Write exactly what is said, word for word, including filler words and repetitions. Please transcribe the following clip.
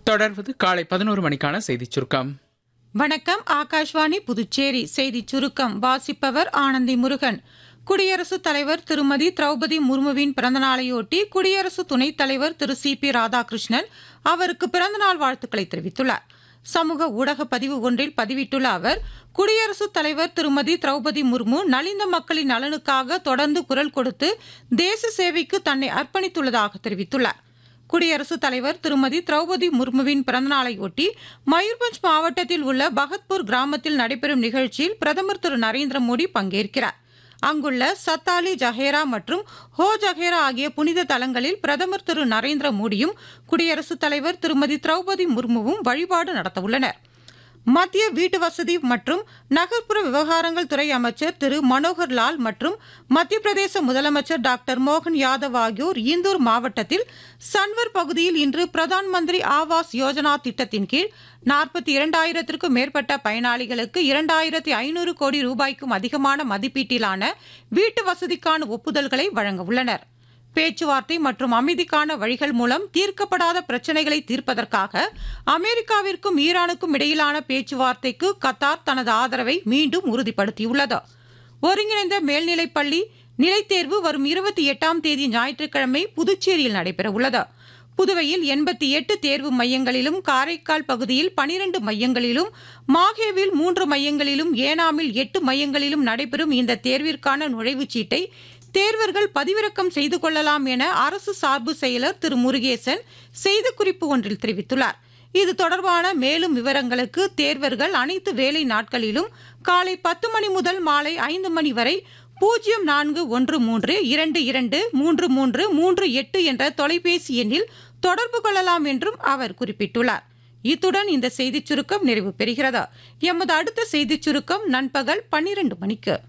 தொடர்வது காலை பதினோரு மணிக்கான செய்திச் சுருக்கம். வணக்கம். ஆகாஷ்வாணி புதுச்சேரி செய்திச் சுருக்கம் வாசிப்பவர் ஆனந்தி முருகன். குடியரசுத் தலைவர் திருமதி திரௌபதி முர்முவின் பிறந்தநாளையொட்டி குடியரசு துணைத் தலைவர் திரு சி பி ராதாகிருஷ்ணன் அவருக்கு பிறந்தநாள் வாழ்த்துக்களை தெரிவித்துள்ளார். சமூக ஊடக பதிவு ஒன்றில் பதிவிட்டுள்ள அவர், குடியரசுத் தலைவர் திருமதி திரௌபதி முர்மு நலிந்த மக்களின் நலனுக்காக தொடர்ந்து குரல் கொடுத்து தேச சேவைக்கு தன்னை அர்ப்பணித்துள்ளதாக தெரிவித்துள்ளார். குடியரசுத் தலைவர் திருமதி திரௌபதி முர்முவின் பிறந்தநாளையொட்டி மயூர்பஞ்ச் மாவட்டத்தில் உள்ள பகத்பூர் கிராமத்தில் நடைபெறும் நிகழ்ச்சியில் பிரதமர் திரு நரேந்திர மோடி பங்கேற்கிறார். அங்குள்ள சத்தாலி ஜஹேரா மற்றும் ஹோ ஜஹேரா ஆகிய புனித தலங்களில் பிரதமர் திரு நரேந்திர மோடியும் குடியரசுத் தலைவர் திருமதி திரௌபதி முர்முவும் வழிபாடு நடத்தவுள்ளனர். மத்திய வீட்டு வசதி மற்றும் நகர்ப்புற விவகாரங்கள் துறை அமைச்சர் திரு மனோகர் லால் மற்றும் மத்திய பிரதேச முதலமைச்சர் டாக்டர் மோகன் யாதவ் ஆகியோர் இந்தூர் மாவட்டத்தில் சன்வர் பகுதியில் இன்று பிரதான் மந்திரி ஆவாஸ் யோஜனா திட்டத்தின் கீழ் நாற்பத்தி இரண்டாயிரத்திற்கும் மேற்பட்ட பயனாளிகளுக்கு இரண்டாயிரத்தி ஐநூறு கோடி ரூபாய்க்கும் அதிகமான மதிப்பீட்டிலான வீட்டு வசதிக்கான ஒப்புதல்களை வழங்க உள்ளனர். பேச்சுவார்த்தை மற்றும் அமைதிக்கான வழிகள் மூலம் தீர்க்கப்படாத பிரச்சினைகளை தீர்ப்பதற்காக அமெரிக்காவிற்கும் ஈரானுக்கும் இடையிலான பேச்சுவார்த்தைக்கு கத்தார் தனது ஆதரவை மீண்டும் உறுதிப்படுத்தியுள்ளது. ஒருங்கிணைந்த மேல்நிலைப்பள்ளி நிலைத்தேர்வு வரும் இருபத்தி எட்டாம் தேதி ஞாயிற்றுக்கிழமை புதுச்சேரியில் நடைபெறவுள்ளது. புதுவையில் எண்பத்தி எட்டு தேர்வு மையங்களிலும், காரைக்கால் பகுதியில் பனிரண்டு மையங்களிலும், மாஹேவில் மூன்று மையங்களிலும், ஏனாமில் எட்டு மையங்களிலும் நடைபெறும் இந்த தேர்விற்கான நுழைவுச் சீட்டை தேர்வர்கள் பதிவிறக்கம் செய்து கொள்ளலாம் என அரசு சார்பு செயலர் திரு முருகேசன் செய்திக்குறிப்பு ஒன்றில் தெரிவித்துள்ளார். இது தொடர்பான மேலும் விவரங்களுக்கு தேர்வர்கள் அனைத்து வேலை நாட்களிலும் காலை பத்து மணி முதல் மாலை ஐந்து மணி வரை பூஜ்ஜியம் நான்கு ஒன்று மூன்று இரண்டு இரண்டு மூன்று மூன்று மூன்று எட்டு என்ற தொலைபேசி எண்ணில் தொடர்பு கொள்ளலாம் என்றும் அவர் குறிப்பிட்டுள்ளார். இத்துடன் இந்த செய்திச் சுருக்கம் நிறைவு பெறுகிறது. எமது அடுத்த செய்திச் சுருக்கம் நண்பகல் பன்னிரண்டு மணிக்கு.